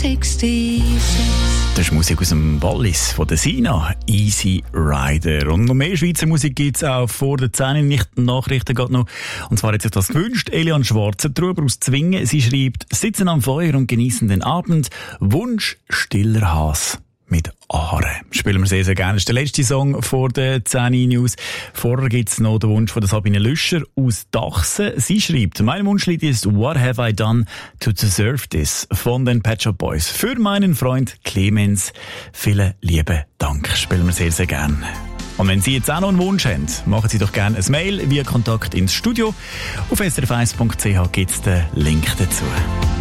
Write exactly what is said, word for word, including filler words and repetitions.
sechsundsechzig. Das ist Musik aus dem Wallis von der Sina, Easy Rider. Und noch mehr Schweizer Musik gibt es auch vor der zehn Nachrichten geht noch. Und zwar hat sich das gewünscht, Elian Schwarzentrüber aus Zwingen. Sie schreibt, sitzen am Feuer und genießen den Abend. Wunsch, stiller Has mit Aare. Spielen wir sehr, sehr gerne. Das ist der letzte Song vor der zehn News. Vorher gibt es noch den Wunsch von der Sabine Lüscher aus Dachsen. Sie schreibt, mein Wunschlied ist What Have I Done to Deserve This von den Pet Shop Boys. Für meinen Freund Clemens. Vielen lieben Dank. Spielen wir sehr, sehr gerne. Und wenn Sie jetzt auch noch einen Wunsch haben, machen Sie doch gerne ein Mail via Kontakt ins Studio. Auf s r f eins punkt c h gibt es den Link dazu.